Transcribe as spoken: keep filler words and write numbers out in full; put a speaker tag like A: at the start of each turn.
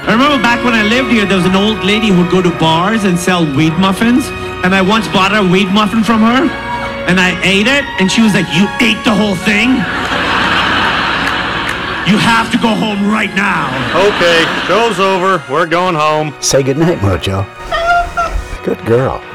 A: I remember back when I lived here, there was an old lady who would go to bars and sell weed muffins. And I once bought a weed muffin from her. And I ate it. And she was like, you ate the whole thing? You have to go home right now.
B: Okay, show's over. We're going home.
C: Say goodnight, Mojo. Good girl.